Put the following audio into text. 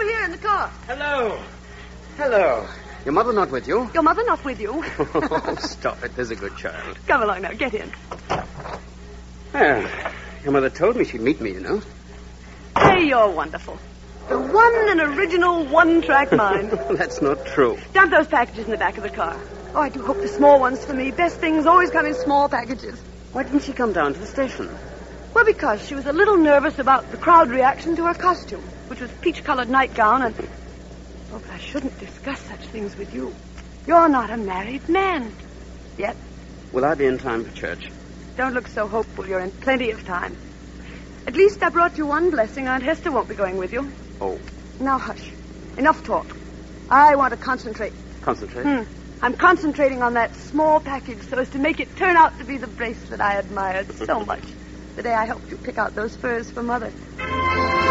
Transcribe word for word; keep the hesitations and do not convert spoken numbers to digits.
over here in the car. Hello. Hello. Your mother not with you? Your mother not with you? Oh, stop it. There's a good child. Come along now. Get in. Well, your mother told me she'd meet me, you know. Hey, you're wonderful. The one and original one-track mind. That's not true. Dump those packages in the back of the car. Oh, I do hope the small ones for me. Best things always come in small packages. Why didn't she come down to the station? Well, because she was a little nervous about the crowd reaction to her costume, which was peach-colored nightgown, and... Oh, but I shouldn't discuss such things with you. You're not a married man. Yet. Will I be in time for church? Don't look so hopeful. You're in plenty of time. At least I brought you one blessing. Aunt Hester won't be going with you. Oh. Now, hush. Enough talk. I want to concentrate. Concentrate? Hmm. I'm concentrating on that small package so as to make it turn out to be the bracelet I admired so much the day I helped you pick out those furs for Mother.